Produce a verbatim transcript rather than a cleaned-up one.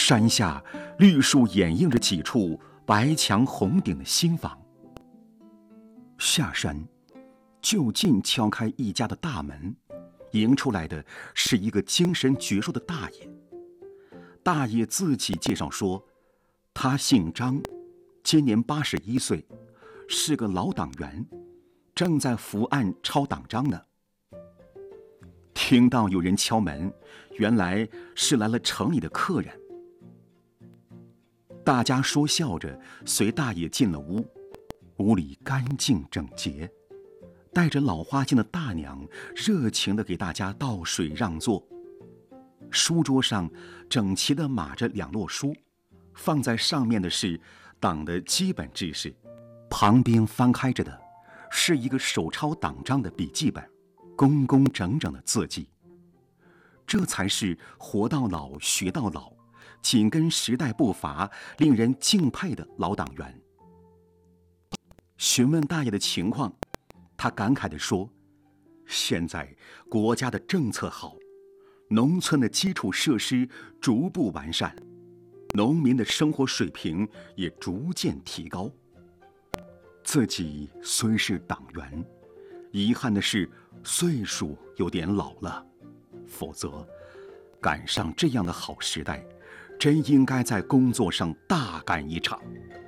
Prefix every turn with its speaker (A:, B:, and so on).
A: 山下绿树掩映着几处白墙红顶的新房。下山，就近敲开一家的大门，迎出来的是一个精神矍铄的大爷。大爷自己介绍说，他姓张，今年八十一岁，是个老党员，正在伏案抄党章呢。听到有人敲门，原来是来了城里的客人。大家说笑着随大爷进了屋，屋里干净整洁，戴着老花镜的大娘热情地给大家倒水让座。书桌上整齐地码着两摞书，放在上面的是党的基本知识，旁边翻开着的是一个手抄党章的笔记本，工工整整的字迹。这才是活到老学到老，紧跟时代步伐，令人敬佩的老党员。询问大爷的情况，他感慨地说，现在国家的政策好，农村的基础设施逐步完善，农民的生活水平也逐渐提高。自己虽是党员，遗憾的是岁数有点老了，否则赶上这样的好时代，真应该在工作上大干一场。